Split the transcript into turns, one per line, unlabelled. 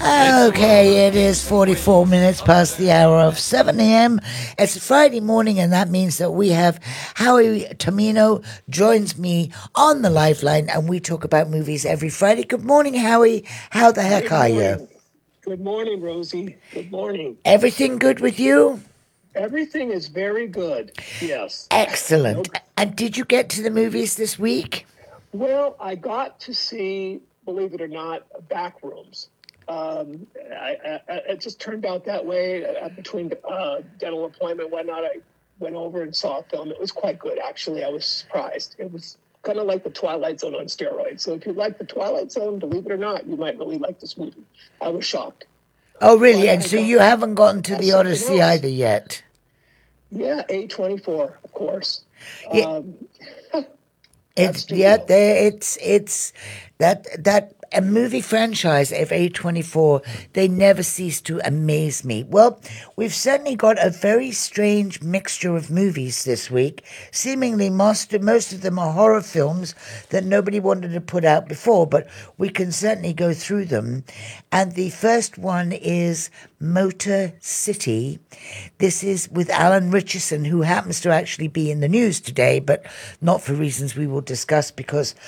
Okay, it is 44 minutes past the hour of 7 a.m. It's Friday morning, and that means that we have Howie Tomino joins me on the Lifeline, and we talk about movies every Friday. Good morning, Howie. How the heck
Good
are you?
morning. Good morning, Rosie. Good morning.
Everything good with you?
Everything is very good. Yes. No.
Excellent. And did you get to the movies this week?
Well, I got to see, believe it or not, Backrooms. It just turned out that way between dental appointment and whatnot. I went over and saw a film. It was quite good, actually. I was surprised. It was kind of like the Twilight Zone on steroids. So if you like the Twilight Zone, believe it or not, you might really like this movie. I was shocked.
Oh, really?
But
And
I
so
got
you haven't gotten to the
something
Odyssey
else.
either yet?
Yeah, A24, of course.
Yeah,
Um, that
it's yeah,
studio.
it's that a movie franchise of A24. They never cease to amaze me. Well, we've certainly got a very strange mixture of movies this week. Seemingly most of them are horror films that nobody wanted to put out before, but we can certainly go through them. And the first one is Motor City. This is with Alan Richardson, who happens to actually be in the news today, but not for reasons we will discuss because